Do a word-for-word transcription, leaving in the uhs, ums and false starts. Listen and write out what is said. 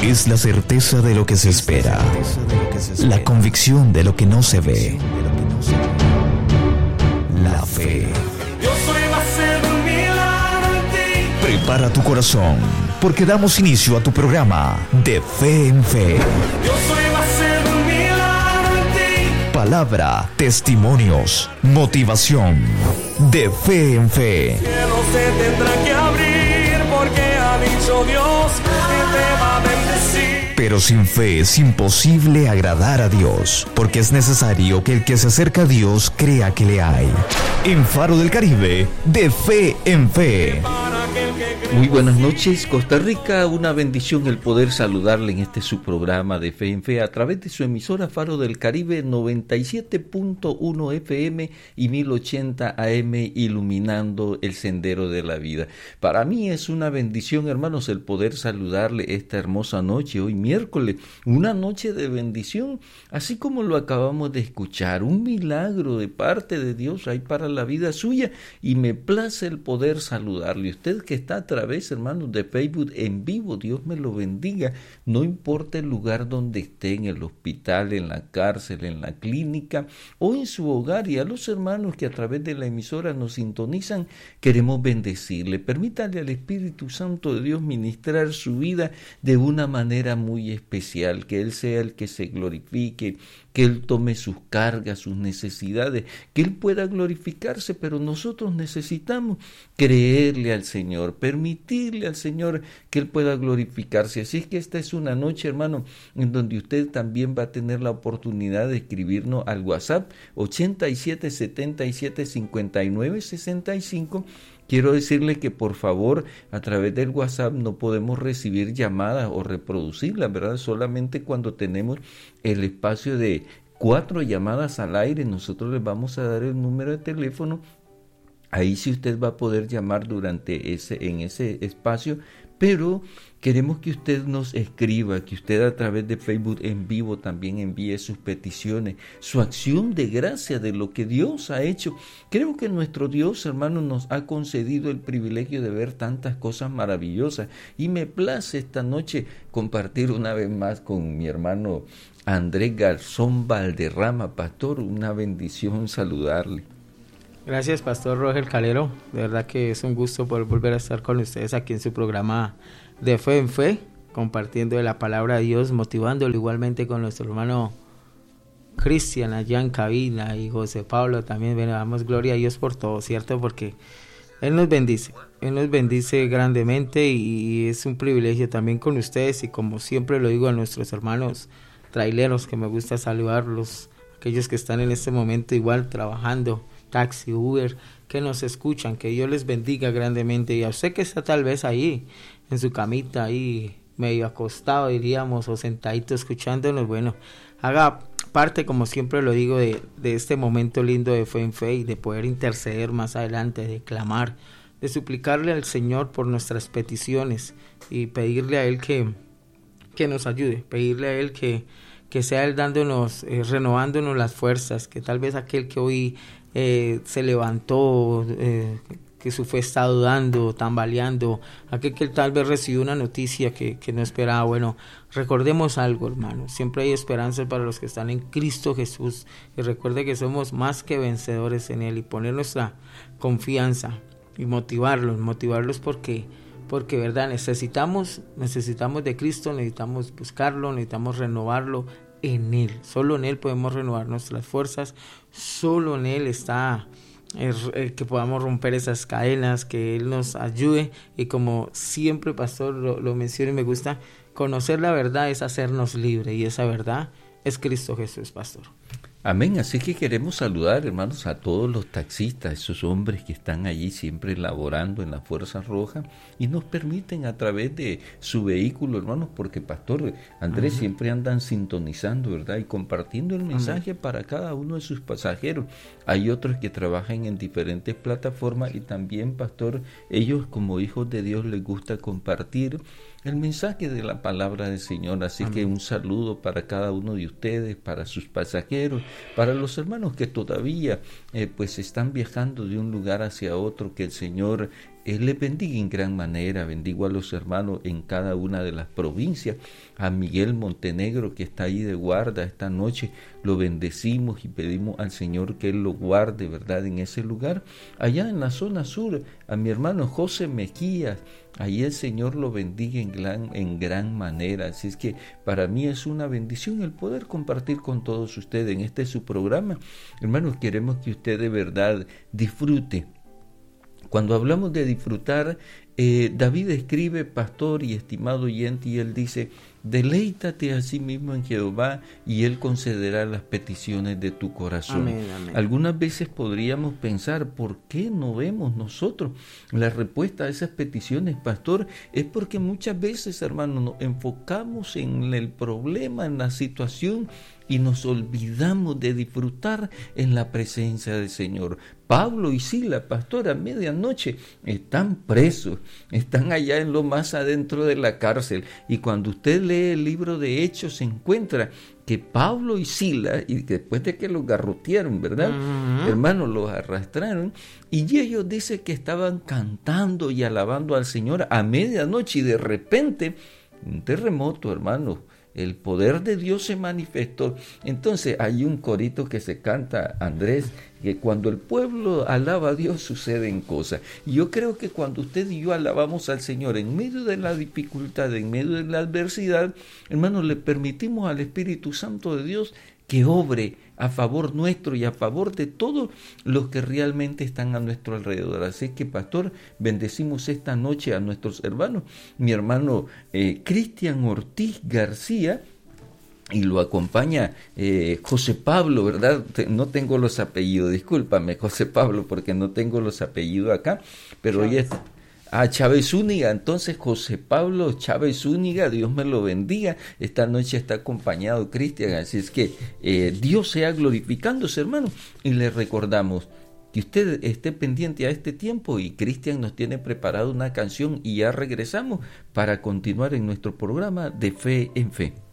Es la certeza de lo que se espera, la convicción de lo que no se ve, la fe. Prepara tu corazón, porque damos inicio a tu programa De Fe en Fe. Palabra, testimonios, motivación. De Fe en Fe. Cielo se tendrá que abrir porque ha dicho Dios que te va a bendecir. Pero sin fe es imposible agradar a Dios, porque es necesario que el que se acerca a Dios crea que le hay. En Faro del Caribe, De Fe en Fe. Muy buenas noches, Costa Rica, una bendición el poder saludarle en este su programa de Fe en Fe a través de su emisora Faro del Caribe noventa y siete punto uno F M y mil ochenta A M, iluminando el sendero de la vida. Para mí es una bendición, hermanos, el poder saludarle esta hermosa noche, hoy miércoles, una noche de bendición, así como lo acabamos de escuchar, un milagro de parte de Dios hay para la vida suya, y me place el poder saludarle. Usted que está a través, hermanos, de Facebook en vivo, Dios me lo bendiga, no importa el lugar donde esté, en el hospital, en la cárcel, en la clínica o en su hogar, y a los hermanos que a través de la emisora nos sintonizan, queremos bendecirle. Permítale al Espíritu Santo de Dios ministrar su vida de una manera muy especial, que Él sea el que se glorifique, que Él tome sus cargas, sus necesidades, que Él pueda glorificarse, pero nosotros necesitamos creerle al Señor, permitirle al Señor que Él pueda glorificarse. Así es que esta es una noche, hermano, en donde usted también va a tener la oportunidad de escribirnos al WhatsApp ochenta y siete, setenta y siete, cincuenta y nueve, sesenta y cinco. Quiero decirle que por favor a través del WhatsApp no podemos recibir llamadas o reproducirlas, ¿verdad? Solamente cuando tenemos el espacio de cuatro llamadas al aire, nosotros les vamos a dar el número de teléfono. Ahí sí usted va a poder llamar durante ese, en ese espacio, pero queremos que usted nos escriba, que usted a través de Facebook en vivo también envíe sus peticiones, su acción de gracia de lo que Dios ha hecho. Creo que nuestro Dios, hermano, nos ha concedido el privilegio de ver tantas cosas maravillosas, y me place esta noche compartir una vez más con mi hermano Andrés Garzón Valderrama. Pastor, una bendición saludarle. Gracias, Pastor Roger Calero. De verdad que es un gusto poder volver a estar con ustedes aquí en su programa de Fe en Fe, compartiendo de la palabra de Dios, motivándolo igualmente con nuestro hermano Cristian allá en cabina, y José Pablo también. Bueno, damos gloria a Dios por todo, ¿cierto? Porque Él nos bendice, Él nos bendice grandemente, y es un privilegio también con ustedes, y como siempre lo digo a nuestros hermanos traileros, que me gusta saludarlos, aquellos que están en este momento igual trabajando, taxi, Uber, que nos escuchan, que Dios les bendiga grandemente. Y a usted que está tal vez ahí en su camita, ahí medio acostado diríamos, o sentadito escuchándonos, bueno, haga parte, como siempre lo digo, de, de este momento lindo de Fe en Fe, y de poder interceder más adelante, de clamar, de suplicarle al Señor por nuestras peticiones, y pedirle a Él que, que nos ayude, pedirle a Él que, que sea Él dándonos, eh, renovándonos las fuerzas, que tal vez aquel que hoy Eh, se levantó, eh, que su fe está dudando, tambaleando, aquel que tal vez recibió una noticia que, que no esperaba. Bueno, recordemos algo, hermano, siempre hay esperanza para los que están en Cristo Jesús, y recuerde que somos más que vencedores en Él, y poner nuestra confianza y motivarlos, motivarlos porque, porque verdad, necesitamos, necesitamos de Cristo, necesitamos buscarlo, necesitamos renovarlo en Él. Solo en Él podemos renovar nuestras fuerzas, solo en Él está eh, eh, que podamos romper esas cadenas, que Él nos ayude, y como siempre, Pastor, lo, lo menciono y me gusta, conocer la verdad es hacernos libres, y esa verdad es Cristo Jesús, Pastor. Amén. Así que queremos saludar, hermanos, a todos los taxistas, esos hombres que están allí siempre laborando en la Fuerza Roja y nos permiten a través de su vehículo, hermanos, porque Pastor Andrés uh-huh. siempre andan sintonizando, ¿verdad? Y compartiendo el mensaje uh-huh. para cada uno de sus pasajeros. Hay otros que trabajan en diferentes plataformas, y también, Pastor, ellos como hijos de Dios les gusta compartir el mensaje de la palabra del Señor. Así Amén. Que un saludo para cada uno de ustedes, para sus pasajeros, para los hermanos que todavía eh, pues están viajando de un lugar hacia otro, que el Señor Él les bendiga en gran manera. Bendigo a los hermanos en cada una de las provincias. A Miguel Montenegro, que está ahí de guarda esta noche, lo bendecimos y pedimos al Señor que Él lo guarde, ¿verdad?, en ese lugar. Allá en la zona sur, a mi hermano José Mejías, ahí el Señor lo bendiga en gran, en gran manera. Así es que para mí es una bendición el poder compartir con todos ustedes en este su programa. Hermanos, queremos que usted de verdad disfrute. Cuando hablamos de disfrutar, eh, David escribe, pastor y estimado oyente, y él dice: deleítate a sí mismo en Jehová y Él concederá las peticiones de tu corazón. Amén, amén. Algunas veces podríamos pensar, ¿por qué no vemos nosotros la respuesta a esas peticiones, pastor? Es porque muchas veces, hermanos, nos enfocamos en el problema, en la situación, y nos olvidamos de disfrutar en la presencia del Señor. Pablo y Silas, pastor, a medianoche están presos, están allá en lo más adentro de la cárcel, y cuando usted lee el libro de Hechos se encuentra que Pablo y Silas, y después de que los garrotearon, ¿verdad? Uh-huh. Hermanos, los arrastraron, y ellos dicen que estaban cantando y alabando al Señor a medianoche, y de repente un terremoto, hermanos. El poder de Dios se manifestó. Entonces hay un corito que se canta, Andrés, que cuando el pueblo alaba a Dios suceden cosas. Y yo creo que cuando usted y yo alabamos al Señor en medio de la dificultad, en medio de la adversidad, hermanos, le permitimos al Espíritu Santo de Dios que obre a favor nuestro y a favor de todos los que realmente están a nuestro alrededor. Así que, pastor, bendecimos esta noche a nuestros hermanos. Mi hermano eh, Cristian Ortiz García, y lo acompaña eh, José Pablo, ¿verdad? No tengo los apellidos, discúlpame, José Pablo, porque no tengo los apellidos acá, pero hoy es... a Chávez Zúñiga. Entonces, José Pablo Chávez Zúñiga, Dios me lo bendiga. Esta noche está acompañado Cristian, así es que eh, Dios sea glorificándose, hermano. Y le recordamos que usted esté pendiente a este tiempo, y Cristian nos tiene preparado una canción y ya regresamos para continuar en nuestro programa de Fe en Fe.